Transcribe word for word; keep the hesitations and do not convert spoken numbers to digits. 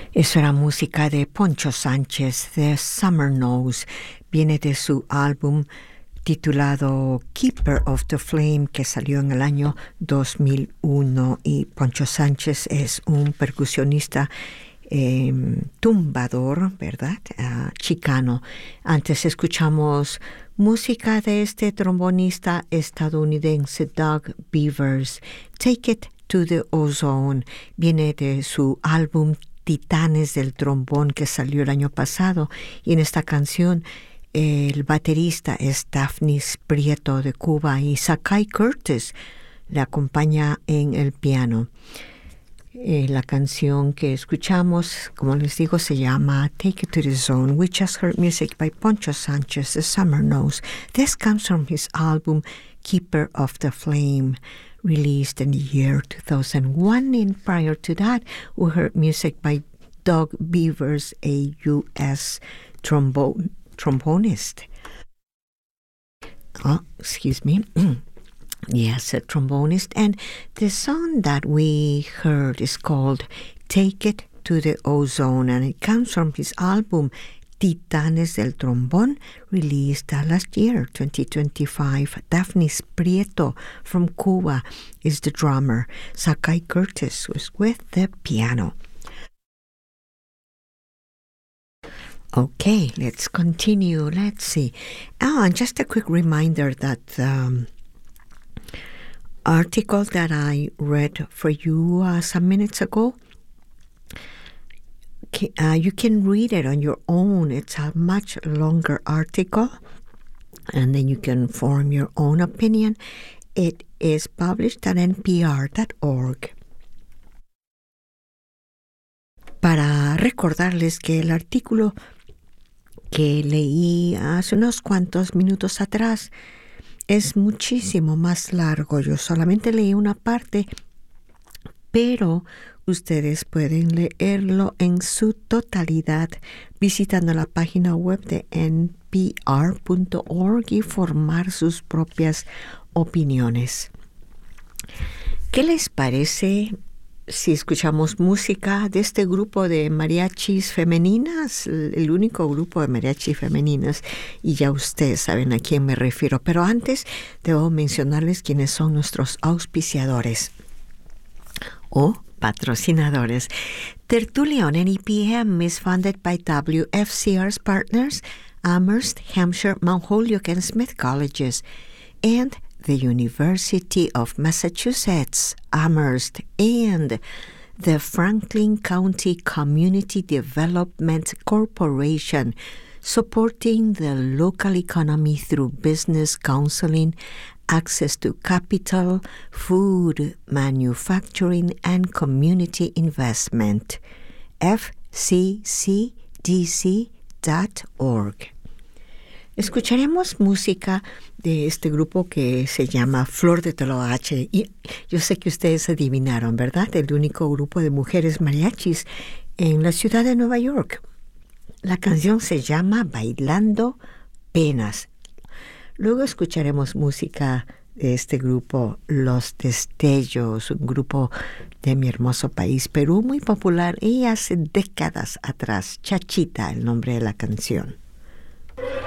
Eso era música de Poncho Sánchez, The Summer Knows. Viene de su álbum titulado Keeper of the Flame, que salió en el año dos mil uno. Y Poncho Sánchez es un percusionista eh, tumbador, ¿verdad? Uh, chicano. Antes escuchamos música de este trombonista estadounidense Doug Beavers. Take It to the Ozone. Viene de su álbum Titanes del Trombón, que salió el año pasado, y en esta canción el baterista es Daphnis Prieto de Cuba y Sakai Curtis le acompaña en el piano. Eh, la canción que escuchamos, como les digo, se llama Take It to the Zone. We just heard music by Poncho Sánchez, The Summer Knows. This comes from his album Keeper of the Flame, released in the year two thousand one, and prior to that, we heard music by Doug Beavers, a U S trombone, trombonist. Oh, excuse me. Yes, a trombonist. And the song that we heard is called Take It to the Ozone, and it comes from his album Titanes del Trombón, released uh, last year, twenty twenty-five. Daphnis Prieto from Cuba is the drummer. Sakai Curtis was with the piano. Okay, let's continue. Let's see. Oh, and just a quick reminder that um, article that I read for you uh, some minutes ago, Uh, you can read it on your own. It's a much longer article, and then you can form your own opinion. It is published at N P R dot org. Para recordarles que el artículo que leí hace unos cuantos minutos atrás es muchísimo más largo. Yo solamente leí una parte, pero ustedes pueden leerlo en su totalidad visitando la página web de N P R punto org y formar sus propias opiniones. ¿Qué les parece si escuchamos música de este grupo de mariachis femeninas? El único grupo de mariachis femeninas, y ya ustedes saben a quién me refiero. Pero antes debo mencionarles quiénes son nuestros auspiciadores o patrocinadores. Tertulia on N E P M is funded by W F C R's partners, Amherst, Hampshire, Mount Holyoke, and Smith Colleges, and the University of Massachusetts, Amherst, and the Franklin County Community Development Corporation, supporting the local economy through business counseling, access to capital, food, manufacturing, and community investment. F C C D C dot org. Escucharemos música de este grupo que se llama Flor de Toloache. Y yo sé que ustedes adivinaron, ¿verdad? El único grupo de mujeres mariachis en la ciudad de Nueva York. La canción se llama Bailando Penas. Luego escucharemos música de este grupo, Los Destellos, un grupo de mi hermoso país, Perú, muy popular y hace décadas atrás. Chachita, el nombre de la canción.